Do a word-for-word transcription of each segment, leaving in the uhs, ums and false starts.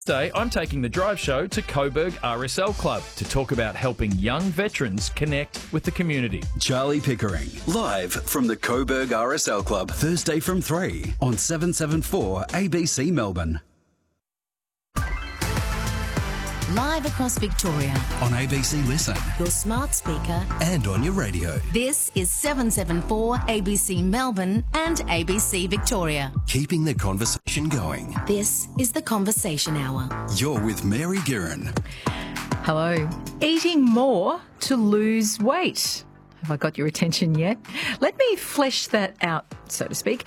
Today, I'm taking the drive show to Coburg R S L Club to talk about helping young veterans connect with the community. Charlie Pickering, live from the Coburg R S L Club, Thursday from three on seven seventy-four A B C Melbourne. Live across Victoria. On A B C Listen. Your smart speaker. And on your radio. This is seven seventy-four A B C Melbourne and A B C Victoria. Keeping the conversation going. This is the Conversation Hour. You're with Mary Guerin. Hello. Eating more to lose weight. Have I got your attention yet? Let me flesh that out, so to speak.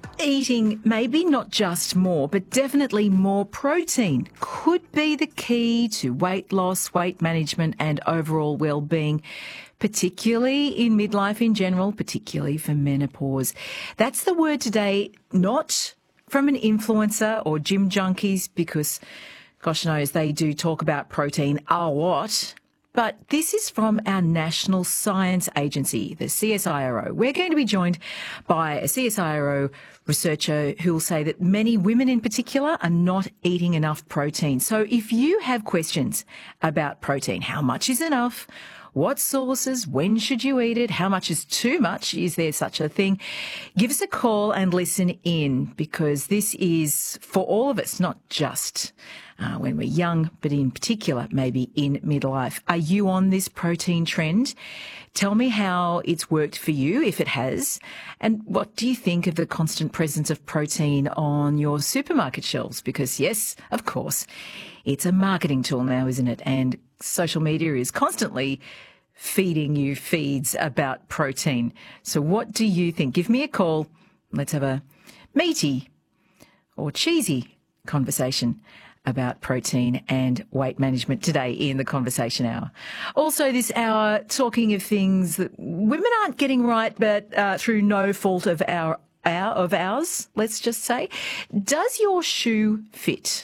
Eating maybe not just more, but definitely more protein could be the key to weight loss, weight management and overall well-being, particularly in midlife in general, particularly for menopause. That's the word today, not from an influencer or gym junkies, because gosh knows they do talk about protein a lot. But this is from our National Science Agency, the C S I R O. We're going to be joined by a C S I R O researcher who will say that many women in particular are not eating enough protein. So if you have questions about protein, how much is enough? What sources? When should you eat it? How much is too much? Is there such a thing? Give us a call and listen in, because this is for all of us, not just uh, when we're young, but in particular maybe in midlife. Are you on this protein trend? Tell me how it's worked for you, if it has, and what do you think of the constant presence of protein on your supermarket shelves? Because yes, of course, it's a marketing tool now, isn't it? And social media is constantly feeding you feeds about protein. So what do you think? Give me a call. Let's have a meaty or cheesy conversation about protein and weight management today in the Conversation Hour. Also this hour, talking of things that women aren't getting right, but uh, through no fault of our, our of ours, let's just say. Does your shoe fit?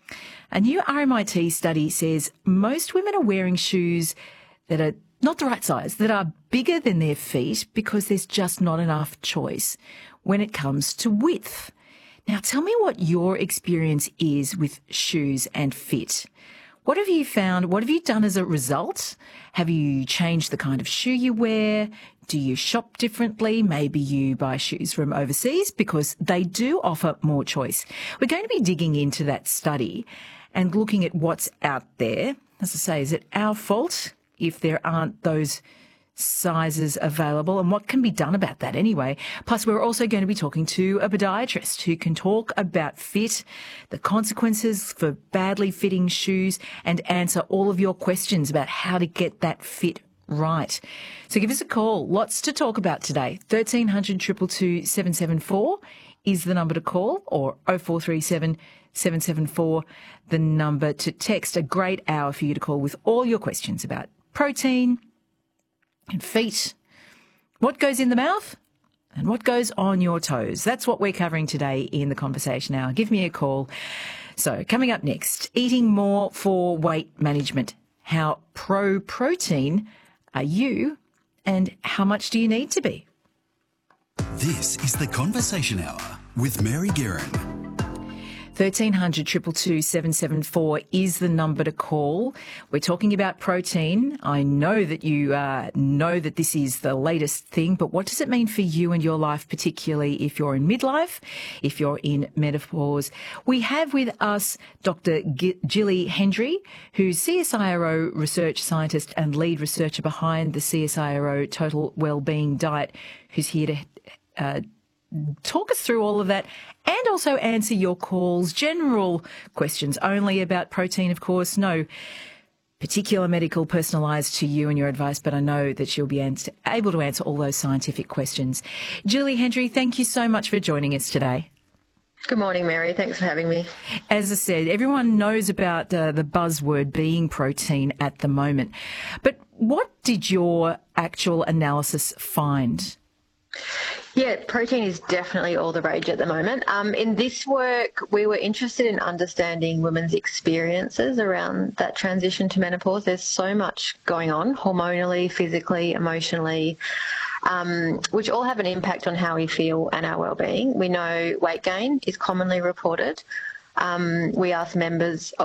A new R M I T study says most women are wearing shoes that are not the right size, that are bigger than their feet, because there's just not enough choice when it comes to width. Now, tell me what your experience is with shoes and fit. What have you found? What have you done as a result? Have you changed the kind of shoe you wear? Do you shop differently? Maybe you buy shoes from overseas, because they do offer more choice. We're going to be digging into that study and looking at what's out there. As I say, is it our fault if there aren't those sizes available, and what can be done about that anyway? Plus, we're also going to be talking to a podiatrist who can talk about fit, the consequences for badly fitting shoes, and answer all of your questions about how to get that fit right. So give us a call. Lots to talk about today. thirteen hundred, two two two, seven seven four is the number to call, or oh four three seven, seven seven four, the number to text. A great hour for you to call with all your questions about protein and feet, what goes in the mouth and what goes on your toes. That's what we're covering today in the Conversation Hour. Give me a call. So coming up next, eating more for weight management. How pro-protein are you, and how much do you need to be? This is the Conversation Hour with Mary Guerin. thirteen hundred, two two two, seven seven four is the number to call. We're talking about protein. I know that you uh, know that this is the latest thing, but what does it mean for you and your life, particularly if you're in midlife, if you're in menopause? We have with us Doctor G- Gilly Hendry, who's C S I R O research scientist and lead researcher behind the C S I R O Total Wellbeing Diet, who's here to uh, talk us through all of that and also answer your calls. General questions only about protein, of course. No particular medical personalised to you and your advice, but I know that she'll be answer, able to answer all those scientific questions. Julie Hendry, thank you so much for joining us today. Good morning, Mary. Thanks for having me. As I said, everyone knows about uh, the buzzword being protein at the moment. But what did your actual analysis find? Yeah, protein is definitely all the rage at the moment. Um, in this work, we were interested in understanding women's experiences around that transition to menopause. There's so much going on, hormonally, physically, emotionally, um, which all have an impact on how we feel and our well-being. We know weight gain is commonly reported. Um, we asked members